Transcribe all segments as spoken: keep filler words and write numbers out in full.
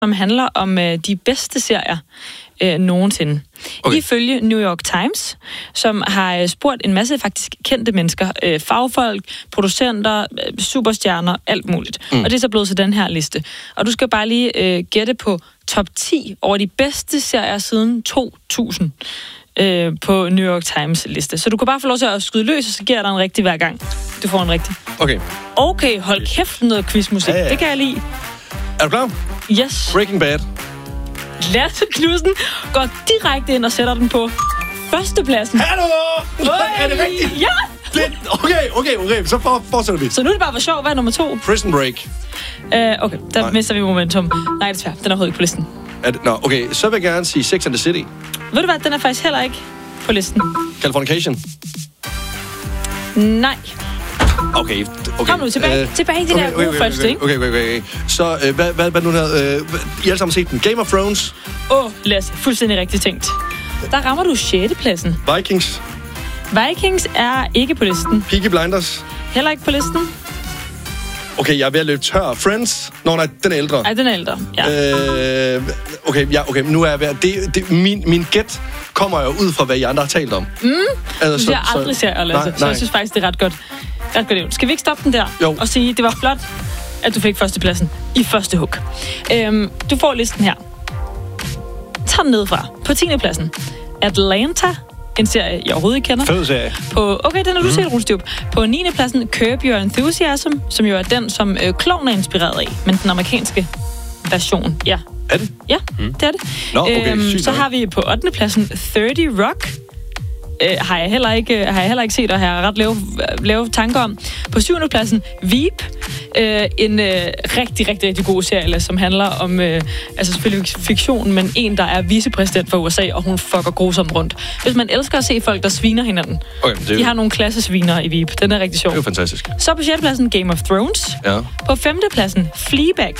som handler om øh, de bedste serier øh, nogensinde. Okay. Ifølge New York Times, som har spurgt en masse faktisk kendte mennesker, øh, fagfolk, producenter, øh, superstjerner, alt muligt. Mm. Og det er så blevet til den her liste. Og du skal bare lige øh, gætte på top ti over de bedste serier siden to tusind øh, på New York Times liste. Så du kan bare få lov til at skyde løs, og så giver jeg dig en rigtig hver gang. Du får en rigtig. Okay. Okay, hold kæft noget quizmusik. Ja, ja. Det kan jeg lide. Er du klar? Yes. Breaking Bad. Lasse Knudsen går direkte ind og sætter den på førstepladsen. Hallo! Er det rigtigt? Ja! Det, okay, okay, okay. Så for, fortsætter vi. Så nu er det bare for sjov. Hvad er nummer to? Prison Break. Uh, okay, der Nej. mister vi momentum. Nej, desværre. Den er overhovedet ikke på listen. Er det, nå, okay. Så vil jeg gerne sige Sex and the City. Ved du hvad? Den er faktisk heller ikke på listen. Californication. Nej. Okay, okay. Kom nu, tilbage, uh, tilbage i de okay, der gode okay, okay, første, okay, ikke? okay, okay, okay. Så uh, hvad, hvad, hvad nu her? Uh, I alle sammen set den. Game of Thrones. Åh, oh, Lasse. Fuldstændig rigtigt tænkt. Der rammer du sjette pladsen. Vikings. Vikings er ikke på listen. Peaky Blinders. Heller ikke på listen. Okay, jeg er ved at løbe tør. Friends. Nå, nej, den er ældre. Nej, den er ældre. Ja. Øh, okay, ja, okay, nu er jeg ved at... Det, det, min, min gæt kommer jo ud fra, hvad I andre har talt om. Mm. Altså, Så, jeg aldrig ser Lasse, nej, nej. Så jeg synes faktisk, det er ret godt. Ret godt event. Skal vi ikke stoppe den der? Jo. Og sige, det var flot, at du fik førstepladsen i første hug. Øhm, du får listen her. Tag den nedefra. På tiende pladsen. Atlanta. En serie, jeg overhovedet ikke kender. Fed serie. På, okay, den har du mm. set, Rundstyb. På niende pladsen, Curb Your Enthusiasm, som jo er den, som øh, Klovn er inspireret af, men den amerikanske version. Ja. Er det? Ja, mm. det er det. Nå, okay, øhm, så har vi på ottende pladsen tredive Rock. Øh, har, jeg heller ikke, har jeg heller ikke set, og har ret lave, lave tanker om. På syvende pladsen, Veep. Øh, en øh, rigtig, rigtig, rigtig god serie, som handler om, øh, altså selvfølgelig fiktion, men en, der er vicepræsident for U S A, og hun fucker grusomt rundt. Hvis man elsker at se folk, der sviner hinanden. Okay, det er de jo... har nogle klassesviner i Veep. Den er rigtig sjov. Det er jo fantastisk. Så på sjette pladsen, Game of Thrones. Ja. På femte pladsen, Fleabag.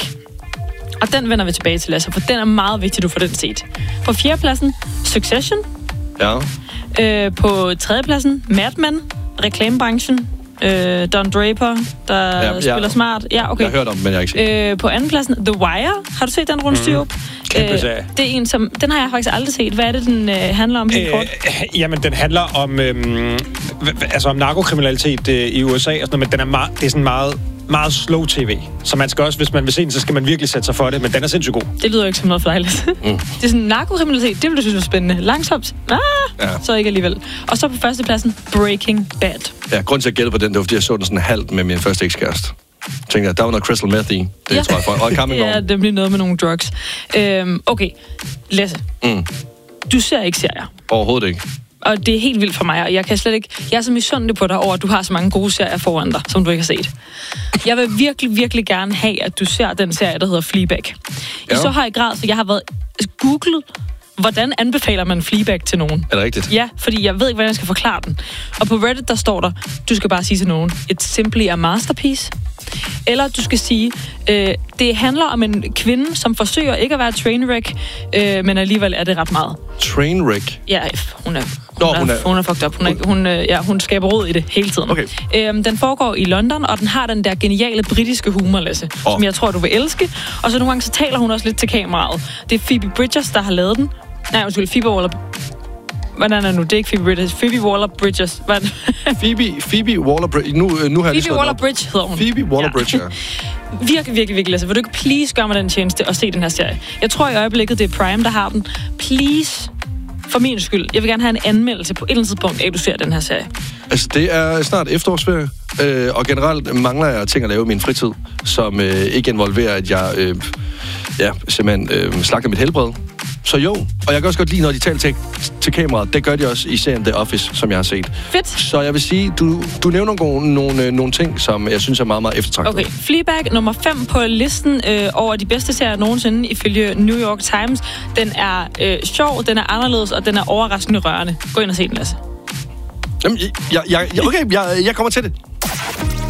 Og den vender vi tilbage til, Lasse, for den er meget vigtig, du får den set. På fjerde pladsen, Succession. Ja. Øh, på tredje pladsen, Mad Men, reklamebranchen. Øh, Don Draper, der ja, spiller ja. smart. Ja, okay. Jeg har hørt om, men jeg har ikke set. Øh, på anden pladsen, The Wire. Har du set den, Rundstyv? Mm. Kæmpe serie. Øh, det er en, som... Den har jeg faktisk aldrig set. Hvad er det, den øh, handler om helt kort? Øh, jamen, den handler om... Øh, altså om narkokriminalitet øh, i U S A og sådan noget, men den er meget, det er sådan meget... meget slow tv. Så man skal også, hvis man vil se den, så skal man virkelig sætte sig for det, men den er sindssygt god. Det lyder ikke som noget for dig, Lasse. Mm. Det er sådan narkokriminalitet, det vil du synes er spændende. Langsomt. Ah, ja. Så ikke alligevel. Og så på førstepladsen, Breaking Bad. Ja, grunden til at gætte på den, det var, fordi jeg så den sådan halvt med min første ekskæreste. Tænkte jeg, der var noget crystal meth i. Det ja. tror jeg for. Og en ja, det bliver noget med nogle drugs. Øhm, okay, Lasse. Mm. Du ser ikke serier. Overhovedet ikke. Og det er helt vildt for mig, og jeg kan slet ikke... Jeg er så misundelig på dig over, at du har så mange gode serier foran dig, som du ikke har set. Jeg vil virkelig, virkelig gerne have, at du ser den serie, der hedder Fleabag. Ja. I så høj grad, så jeg har været googlet, hvordan anbefaler man Fleabag til nogen? Er det rigtigt? Ja, fordi jeg ved ikke, hvordan jeg skal forklare den. Og på Reddit, der står der, du skal bare sige til nogen, it's simply a masterpiece. Eller du skal sige, øh, det handler om en kvinde, som forsøger ikke at være trainwreck, øh, men alligevel er det ret meget. Trainwreck? Ja, hun er... Nå, hun, hun, er, er, hun er fucked up. Hun, er, hun, øh, ja, hun skaber råd i det hele tiden. Okay. Øhm, den foregår i London, og den har den der geniale britiske humor, Lasse, oh. som jeg tror, du vil elske. Og så nogle gange, så taler hun også lidt til kameraet. Det er Phoebe Bridgers, der har lavet den. Nej, undskyld, Phoebe Waller... Hvordan er nu? Det er ikke Phoebe Bridgers. Phoebe Waller-Bridges. Phoebe, Phoebe Waller-Bridge. Nu, nu har jeg Phoebe Waller-Bridge hedder hun. Phoebe Waller-Bridge, ja. Virkelig, virkelig, virkelig, Lasse. Vil du ikke please gøre mig den tjeneste og se den her serie? Jeg tror i øjeblikket, det er Prime, der har den. Please, for min skyld. Jeg vil gerne have en anmeldelse på et eller andet tidspunkt, at du ser den her serie. Altså, det er snart efterårsferie, øh, og generelt mangler jeg ting at lave i min fritid, som øh, ikke involverer, at jeg øh, ja, simpelthen øh, slagter mit helbred. Så jo, og jeg kan også godt lide, når de taler til, til kameraet. Det gør de også i serien The Office, som jeg har set. Fedt. Så jeg vil sige, du, du nævner nogle, nogle, nogle ting, som jeg synes er meget, meget eftertragtet. Okay, Fleabag nummer fem på listen øh, over de bedste serier nogensinde, ifølge New York Times. Den er øh, sjov, den er anderledes, og den er overraskende rørende. Gå ind og se den, Lasse. Jamen, jeg, jeg, jeg, okay, jeg, jeg kommer til det.